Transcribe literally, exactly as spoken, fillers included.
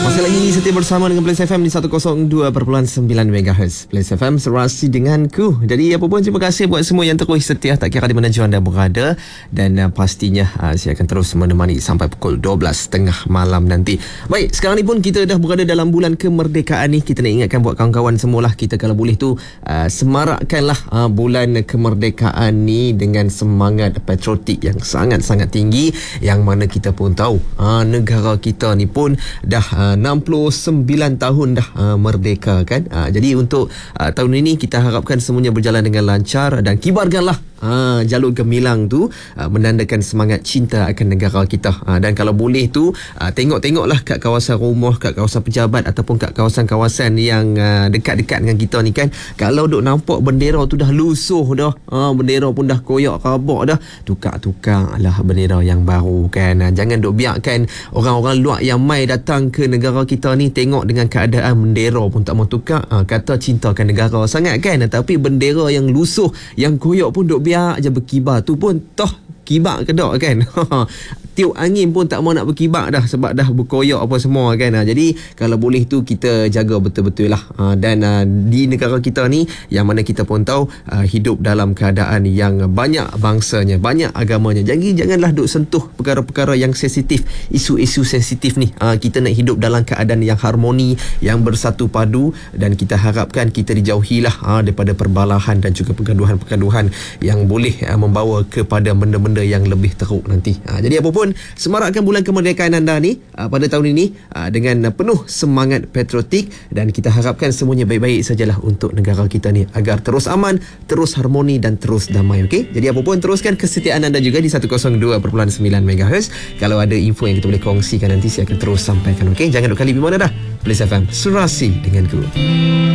Masih lagi setia bersama dengan Blaze F M di seratus dua perpuluhan sembilan megahertz. Blaze F M serasi denganku. Jadi apa pun, terima kasih buat semua yang terus setia, tak kira di mana jua anda berada. Dan uh, pastinya uh, saya akan terus menemani sampai pukul dua belas tiga puluh malam nanti. Baik, sekarang ni pun kita dah berada dalam bulan kemerdekaan ni. Kita nak ingatkan buat kawan-kawan semualah, kita kalau boleh tu uh, semarakkanlah uh, bulan kemerdekaan ni dengan semangat patriotik yang sangat-sangat tinggi, yang mana kita pun tahu uh, negara kita ni pun dah uh, enam puluh sembilan tahun dah uh, merdeka kan. Uh, jadi untuk uh, tahun ini kita harapkan semuanya berjalan dengan lancar dan kibarkanlah Ha, jalur gemilang tu uh, menandakan semangat cinta akan negara kita. Ha, dan kalau boleh tu uh, tengok-tengoklah kat kawasan rumah, kat kawasan pejabat ataupun kat kawasan-kawasan yang uh, dekat-dekat dengan kita ni kan, kalau duk nampak bendera tu dah lusuh dah, ha, bendera pun dah koyak rabak dah, tukar-tukar lah bendera yang baru kan. Ha, jangan duk biarkan orang-orang luar yang mai datang ke negara kita ni tengok dengan keadaan bendera pun tak mau tukar, ha, kata cintakan negara sangat kan, tapi bendera yang lusuh, yang koyak pun duk biar je berkibar, tu pun toh kibar ke tak kan. Tiup angin pun tak mau nak berkibar dah sebab dah berkoyak apa semua kan. Ha, jadi kalau boleh tu kita jaga betul-betul lah. Ha, dan uh, di negara kita ni yang mana kita pun tahu uh, hidup dalam keadaan yang banyak bangsanya, banyak agamanya. Jadi janganlah duk sentuh perkara-perkara yang sensitif, isu-isu sensitif ni. Ha, kita nak hidup dalam keadaan yang harmoni, yang bersatu padu, dan kita harapkan kita dijauhilah ha, daripada perbalahan dan juga pergaduhan-pergaduhan yang boleh uh, membawa kepada benda-benda yang lebih teruk nanti. Ha, jadi apa pun, semarakkan bulan kemerdekaan anda ni uh, pada tahun ini uh, dengan uh, penuh semangat patriotik, dan kita harapkan semuanya baik-baik sajalah untuk negara kita ni agar terus aman, terus harmoni dan terus damai. Okey, jadi apa pun teruskan kesetiaan anda juga di seratus dua perpuluhan sembilan megahertz. Kalau ada info yang kita boleh kongsikan nanti saya akan terus sampaikan. Okey, jangan duk kali di mana dah. Blaze F M serasi denganku.